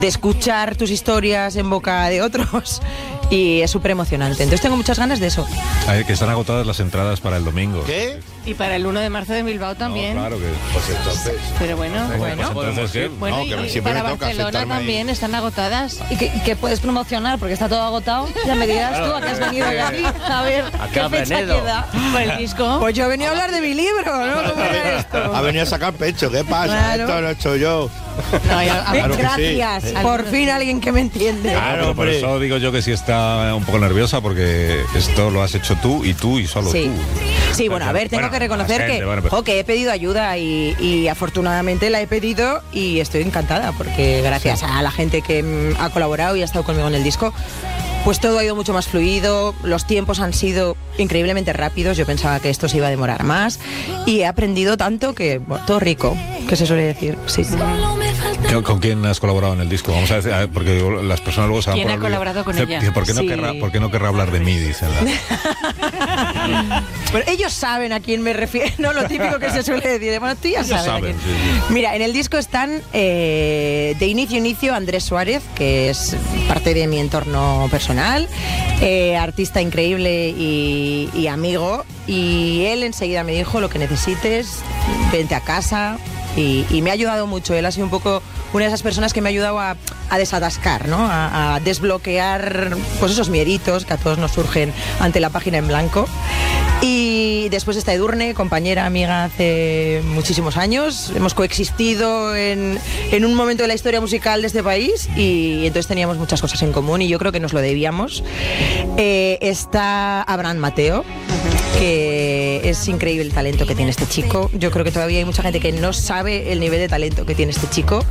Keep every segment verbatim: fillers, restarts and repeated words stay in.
de escuchar tus historias en boca de otros y es súper emocionante. Entonces tengo muchas ganas de eso. Ay, que están agotadas las entradas para el domingo. ¿Qué? Y para el uno de marzo de Bilbao también. No, claro que... Pues entonces... Pero bueno, bueno. Pues entonces, ¿qué? bueno No, y, que y siempre para me toca Barcelona sentarme también ahí. están agotadas. Y que, que puedes promocionar porque está todo agotado. Ya me dirás tú a qué has venido hoy aquí. A ver, ¿qué fecha queda? Por el disco. Pues yo he venido a hablar de mi libro, ¿no? ¿Cómo era esto? Ha venido a sacar pecho, ¿qué pasa? Claro. Esto lo he hecho yo. No, ya- a ver, Claro que sí. Gracias, por fin alguien que me entiende. Claro, pero por hombre. eso digo yo que sí está un poco nerviosa porque esto lo has hecho tú y tú y solo Sí. tú. Sí, bueno, a ver, tengo Bueno, que reconocer la gente, que, bueno, pero- jo, que he pedido ayuda y, y afortunadamente la he pedido y estoy encantada porque gracias a la gente que mm, ha colaborado y ha estado conmigo en el disco, pues todo ha ido mucho más fluido, los tiempos han sido increíblemente rápidos, yo pensaba que esto se iba a demorar más y he aprendido tanto que, bueno, todo rico, que se suele decir, sí. ¿Con, con quién has colaborado en el disco? Vamos a decir, a ver, porque las personas luego se van ¿Quién por ha el- colaborado con Dice, ella? dice, ¿por qué no Sí. querrá, por qué no querrá hablar de mí? Dicen. la- Pero ellos saben a quién me refiero, no lo típico que se suele decir. Bueno, tú ya Ellos sabes. a saben, quién. sí, sí. Mira, en el disco están eh, de inicio a inicio Andrés Suárez, que es parte de mi entorno personal, eh, artista increíble y, y amigo. Y él enseguida me dijo, lo que necesites, vente a casa. Y, y me ha ayudado mucho. Él ha sido un poco una de esas personas que me ha ayudado a, a desatascar, ¿no? A, a desbloquear pues esos mieditos que a todos nos surgen ante la página en blanco. Y después está Edurne, compañera, amiga hace muchísimos años. Hemos coexistido en, en un momento de la historia musical de este país y entonces teníamos muchas cosas en común y yo creo que nos lo debíamos. Eh, está Abraham Mateo, que es increíble el talento que tiene este chico. Yo creo que todavía hay mucha gente que no sabe el nivel de talento que tiene este chico.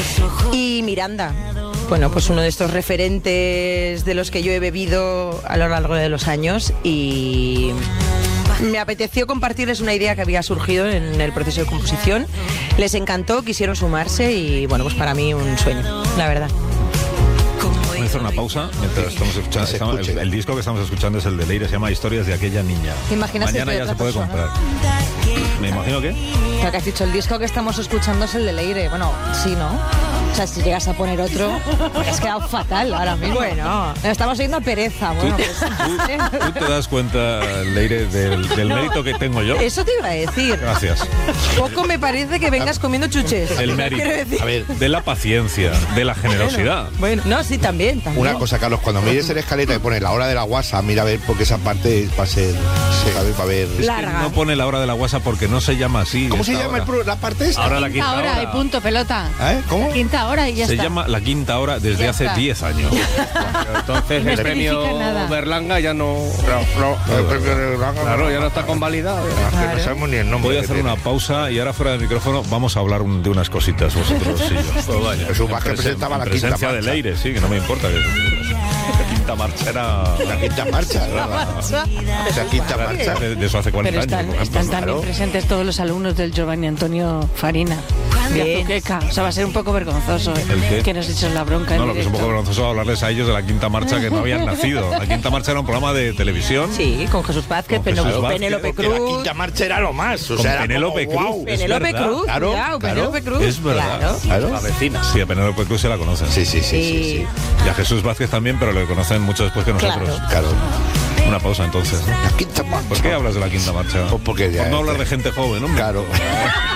Y Miranda, bueno, pues uno de estos referentes de los que yo he bebido a lo largo de los años y me apeteció compartirles una idea que había surgido en el proceso de composición. Les encantó, quisieron sumarse y bueno, pues para mí un sueño, la verdad. Voy a hacer una pausa mientras estamos escuchando. Se estamos- escuche. el, el disco que estamos escuchando es el de Leire, se llama Historias de aquella niña. ¿Te imaginas que Mañana es de ya se otra puede persona? comprar. Me imagino que. Ya que has dicho, el disco que estamos escuchando es el de Leire. Bueno, sí, ¿no? O sea, si llegas a poner otro, me has quedado fatal ahora mismo. Bueno, Estamos oyendo a pereza. Bueno, ¿Tú, pues, tú- tú te das cuenta, Leire, del, del mérito que tengo yo? eso te iba a decir. Gracias. Poco me parece que vengas comiendo chuches. El mérito. Quiero decir. A ver, De la paciencia, de la generosidad. Bueno, no, sí, también, también. una cosa, Carlos, cuando mires en escaleta y pones la hora de la guasa, mira a ver, porque esa parte va a ser... Va a ver, va a ver- Larga. No pone la hora de la guasa porque no se llama así. ¿Cómo se esta llama el hora. pro- la parte esta? Ahora la Quinta quinta hora hora. y punto, pelota. ¿Eh? ¿Cómo? Quinta hora y ya Se está. llama la quinta hora desde Ya hace está. diez años. Entonces No el especifica premio nada. Berlanga ya no... El premio de Berlanga, Claro, ya no está convalidado. que no sabemos ni el nombre. Voy a que hacer tiene. una pausa y ahora fuera del micrófono vamos a hablar un- de unas cositas vosotros y yo. Pues vaya, Jesús en Vázquez presen- presentaba en la quinta presencia de marcha. Leire, sí, que no me importa. Que, la quinta marcha era... La quinta marcha. La quinta marcha. De, de eso hace cuarenta Pero años. están, por ejemplo. están también claro. presentes todos los alumnos del Giovanni Antonio Farina de Bien. Azuqueca. O sea, va a ser un poco vergonzoso ¿El qué? que nos eches la bronca en No, lo que es un poco directo. vergonzoso hablarles a ellos de la quinta marcha que no habían nacido. La quinta marcha era un programa de televisión. Sí, con Jesús Vázquez, Con Jesús Penélope, Vázquez, Penélope Que la Cruz. quinta marcha era lo más. O Con sea, era Penélope como, Cruz. guau. Es Penélope verdad. Cruz, Claro, cuidado, claro. Penélope Cruz. Es verdad. Claro. Claro. La vecina. Sí, a Penélope Cruz se la conocen. Sí, sí, sí, sí, sí. Y a Jesús Vázquez también, pero lo conocen mucho después que nosotros. Claro. Claro. Una pausa entonces, ¿no? La quinta marcha. ¿Por qué hablas de la quinta marcha? Pues porque ya- Por no hablar de gente joven, ¿no? Claro.